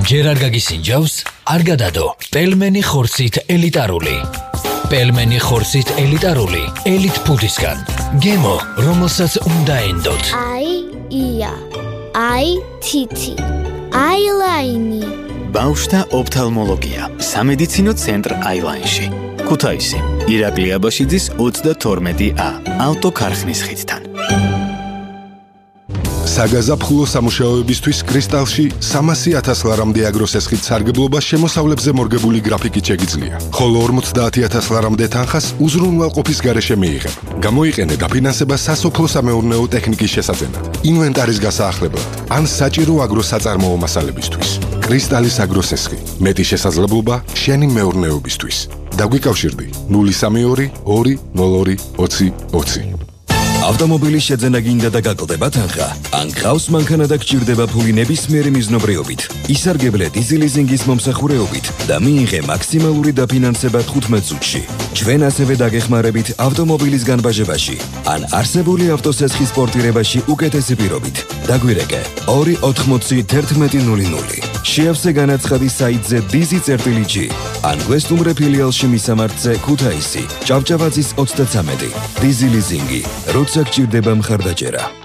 ჯერ არ გაგისინჯავს, არ გადადო. პელმენი ხორცით ელიტარული. პელმენი ხორცით ელიტარული, ელიტ ფუდისგან. გემო, რომელსაც უნდა ენდოთ. ია, თითი, აილაინი. ბავშვთა ოფთალმოლოგია, სამედიცინო ცენტრ აილაინში. ქუთაისი, ირაკლი აბაშიძის 32A, ავტოქარხნის ხიდთან. საგაზაფხულო სამუშაოებისთვის კრისტალში 300,000 ლარამდე აგროსესხით სარგებლობა შემოსავლებზე მორგებული გრაფიკით შეგიძლია, ხოლო 50,000 ლარამდე თანხას უზრუნველყოფის გარეშე მიიღებ. გამოიყენე დაფინანსება სასოფლო-სამეურნეო ტექნიკის შესაძენად, ინვენტარის გასაახლებლად ან საჭირო აგროსაწარმოო მასალებისთვის. კრისტალის აგროსესხი, მეტი შესაძლებლობა შენი მეურნეობისთვის. დაგვიკავშირდი 032 202 20 20. ავტომობილის შეძენა გინდა და გაკლდება თანხა. ან გყავს მანქანა და გჭირდება ფული ნებისმიერი მიზნობრიობით. ისარგებლე დიზელიზინგის მომსახურეობით და მიიღე მაქსიმალური დაფინანსება 15 წუთში. ჩვენ ასევე დაგეხმარებით ავტომობილის განბაჟებაში ან არსებული ავტოსესხის პორტირებაში უკეთესი პირობით. დაგვირეკე 280 შეავსე განაცხადი საიტზე dizi.g ან გვესტუმრე ფილიალში მისამართზე ქუთაისი, ჭავჭავაძის 33. დიზელიზინგი, როცა გჭირდება მხარდაჭერა.